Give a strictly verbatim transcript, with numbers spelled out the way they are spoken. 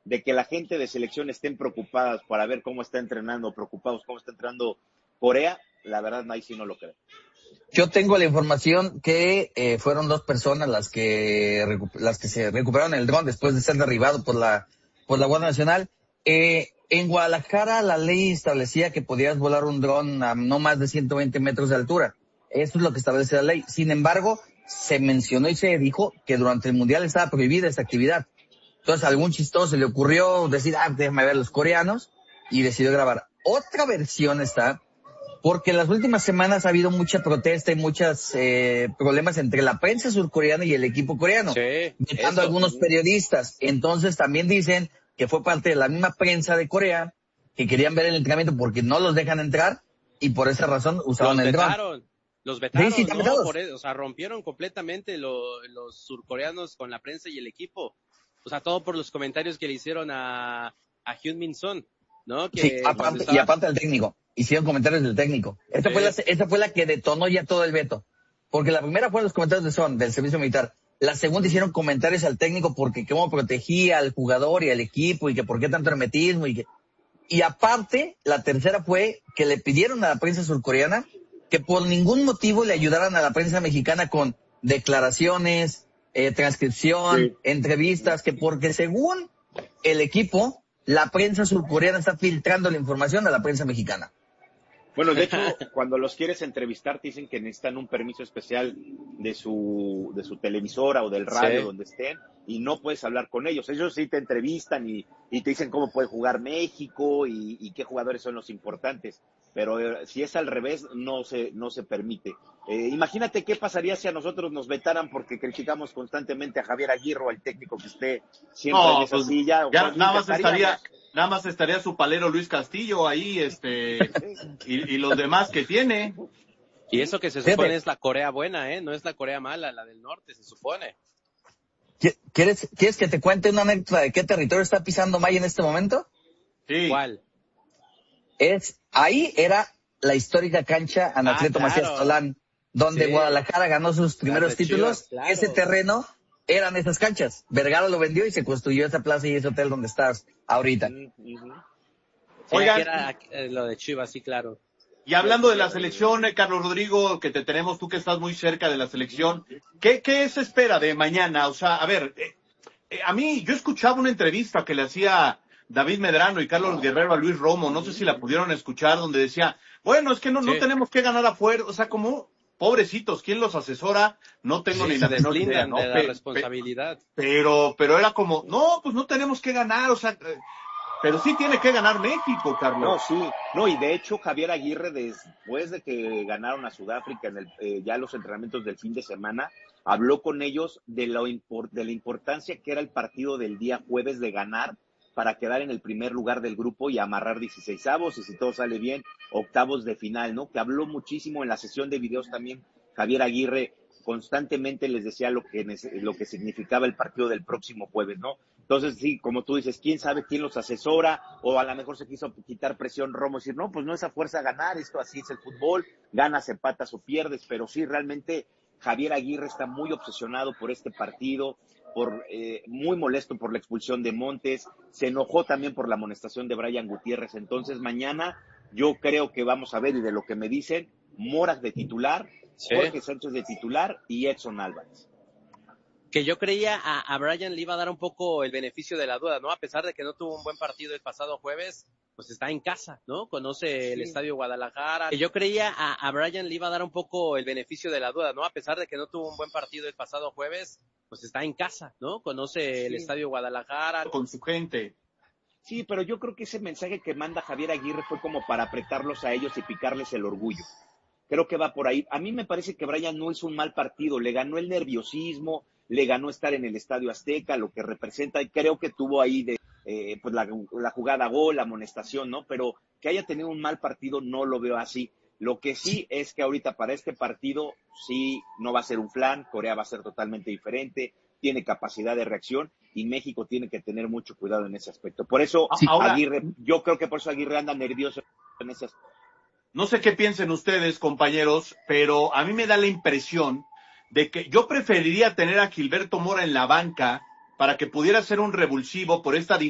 de que la gente de selección estén preocupadas para ver cómo está entrenando, preocupados cómo está entrenando Corea, la verdad, ahí sí no lo creo. Yo tengo la información que eh, fueron dos personas las que recu- las que se recuperaron el dron después de ser derribado por la por la Guardia Nacional. Eh, en Guadalajara la ley establecía que podías volar un dron a no más de ciento veinte metros de altura. Eso es lo que establece la ley. Sin embargo, se mencionó y se dijo que durante el Mundial estaba prohibida esta actividad. Entonces a algún chistoso se le ocurrió decir, ah, déjame ver los coreanos, y decidió grabar. Otra versión está porque en las últimas semanas ha habido mucha protesta y muchos eh, problemas entre la prensa surcoreana y el equipo coreano, sí, vetando a algunos periodistas. Entonces también dicen que fue parte de la misma prensa de Corea que querían ver el entrenamiento porque no los dejan entrar y por esa razón usaban los el dron. Vetaron, los vetaron, sí, sí, ¿no? Por eso, o sea, rompieron completamente lo, los surcoreanos con la prensa y el equipo. O sea, todo por los comentarios que le hicieron a, a Hyun-Min Son, ¿no? Que sí, aparte, estaba... y aparte del técnico. Hicieron comentarios del técnico. Esta sí. fue la, esta fue la que detonó ya todo el veto. Porque la primera fue los comentarios de Son, del servicio militar. La segunda hicieron comentarios al técnico porque cómo protegía al jugador y al equipo y que por qué tanto hermetismo y que... Y aparte, la tercera fue que le pidieron a la prensa surcoreana que por ningún motivo le ayudaran a la prensa mexicana con declaraciones, eh, transcripción, sí. entrevistas, que porque según el equipo, la prensa surcoreana está filtrando la información a la prensa mexicana. Bueno, de hecho, cuando los quieres entrevistar, te dicen que necesitan un permiso especial de su de su televisora o del radio sí. donde estén, y no puedes hablar con ellos. Ellos sí te entrevistan y, y te dicen cómo puede jugar México y, y qué jugadores son los importantes. Pero eh, si es al revés, no se no se permite. Eh, imagínate qué pasaría si a nosotros nos vetaran porque criticamos constantemente a Javier Aguirre, al técnico que esté siempre no, en esa pues, silla. Ya nada más estaría, nada más estaría su palero Luis Castillo ahí, este, y, y los demás que tiene. Y eso que se supone es la Corea buena, ¿eh? No es la Corea mala, la del norte, se supone. ¿Quieres, ¿Quieres que te cuente una anécdota de qué territorio está pisando Maya en este momento? Sí. ¿Cuál? Es, ahí era la histórica cancha Anacleto ah, claro. Macías Solán, donde sí. Guadalajara ganó sus primeros títulos. Chivas, claro. Ese terreno eran esas canchas. Vergara lo vendió y se construyó esa plaza y ese hotel donde estás ahorita. Uh-huh. Sí, Oigan, era lo de Chivas, sí, claro. Y hablando de la selección, eh, Carlos Rodrigo, que te tenemos, tú que estás muy cerca de la selección, ¿qué, qué se espera de mañana? O sea, a ver, eh, eh, a mí, yo escuchaba una entrevista que le hacía David Medrano y Carlos Guerrero a Luis Romo, no sé si la pudieron escuchar, donde decía, bueno, es que no, sí. no tenemos que ganar afuera, o sea, como, pobrecitos, ¿quién los asesora? No tengo sí, ni la menor idea, ¿no? de la pe- responsabilidad. Pe- pero, pero era como, no, pues no tenemos que ganar, o sea, eh, pero sí tiene que ganar México, Carlos. No, sí, no, y de hecho Javier Aguirre, después de que ganaron a Sudáfrica en el, eh, ya los entrenamientos del fin de semana, habló con ellos de, lo import, de la importancia que era el partido del día jueves de ganar para quedar en el primer lugar del grupo y amarrar dieciseisavos, y si todo sale bien, octavos de final, ¿no? Que habló muchísimo en la sesión de videos también Javier Aguirre, constantemente les decía lo que, lo que significaba el partido del próximo jueves, ¿no? Entonces, sí, como tú dices, quién sabe quién los asesora, o a lo mejor se quiso quitar presión Romo y decir, no, pues no es a fuerza ganar, esto así es el fútbol, ganas, empatas o pierdes, pero sí, realmente Javier Aguirre está muy obsesionado por este partido, por eh, muy molesto por la expulsión de Montes, se enojó también por la amonestación de Brian Gutiérrez. Entonces, mañana yo creo que vamos a ver, y de lo que me dicen, Moras de titular, sí. Jorge Sánchez de titular y Edson Álvarez. Que yo creía a, a Brian le iba a dar un poco el beneficio de la duda, ¿no? A pesar de que no tuvo un buen partido el pasado jueves, pues está en casa, ¿no? Conoce sí. el Estadio Guadalajara. Que yo creía a, a Brian le iba a dar un poco el beneficio de la duda, ¿no? A pesar de que no tuvo un buen partido el pasado jueves, pues está en casa, ¿no? Conoce sí. el Estadio Guadalajara. Con su gente. Sí, pero yo creo que ese mensaje que manda Javier Aguirre fue como para apretarlos a ellos y picarles el orgullo. Creo que va por ahí. A mí me parece que Brian no hizo un mal partido, le ganó el nerviosismo, le ganó estar en el Estadio Azteca, lo que representa, y creo que tuvo ahí de eh, pues la, la jugada gol, la amonestación, ¿no? Pero que haya tenido un mal partido no lo veo así. Lo que sí es que ahorita para este partido sí no va a ser un flan, Corea va a ser totalmente diferente, tiene capacidad de reacción y México tiene que tener mucho cuidado en ese aspecto. Por eso sí. Ahora, Aguirre, yo creo que por eso Aguirre anda nervioso en ese aspecto. No sé qué piensen ustedes, compañeros, pero a mí me da la impresión de que yo preferiría tener a Gilberto Mora en la banca para que pudiera ser un revulsivo por esta